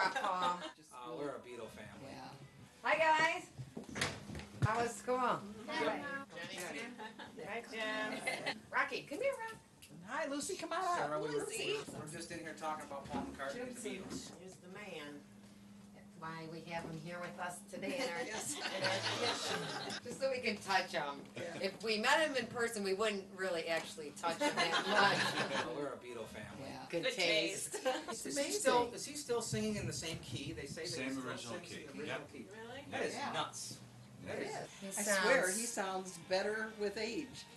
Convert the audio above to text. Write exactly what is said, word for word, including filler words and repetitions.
up, Paul. Uh, we're a Beatle family. Yeah. Hi, guys. How was school? Hi, Jim. Rocky, come here, Rock. Hi, Lucy. Come on Sarah, up. we were, Lucy. we're just in here talking about Paul McCartney and the Beatles. Here's the man. That's why we have him here with us today in our, in our tradition. Just so we can touch him. If we met him in person, we wouldn't really actually touch him that Uh, we're a Beatle family. much. Yeah. Good, Good taste. taste. Is he still is he still singing in the same key? They say that Same he still original sings key. in the original Yep. key. Really? That is Yeah. nuts. That is. He I swear, sounds- he sounds better with age.